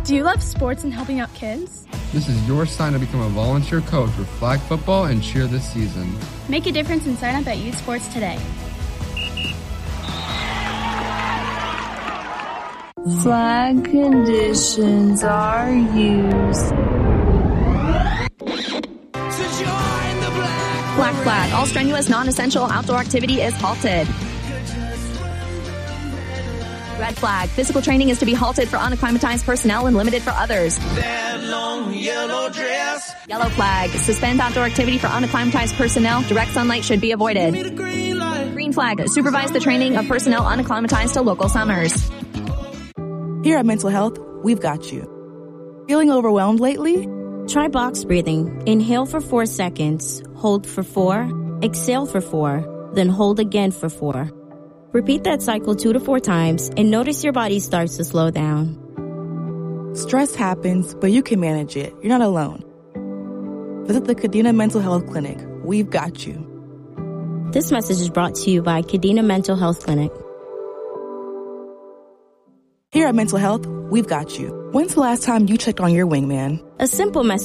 Do you love sports and helping out kids? This is your sign to become a volunteer coach for flag football and cheer this season. Make a difference and sign up at Youth Sports today. Flag conditions are used. Black flag. All strenuous, non-essential outdoor activity is halted. Red flag. Physical training is to be halted for unacclimatized personnel and limited for others. That long yellow dress. Yellow flag. Suspend outdoor activity for unacclimatized personnel. Direct sunlight should be avoided. Green flag. Supervise the training of personnel unacclimatized to local summers. Here at Mental Health, we've got you. Feeling overwhelmed lately? Try box breathing. Inhale for 4 seconds, hold for 4, exhale for 4, then hold again for 4. Repeat that cycle 2 to 4 times and notice your body starts to slow down. Stress happens, but you can manage it. You're not alone. Visit the Kadena Mental Health Clinic. We've got you. This message is brought to you by Kadena Mental Health Clinic. Here at Mental Health, we've got you. When's the last time you checked on your wingman? A simple message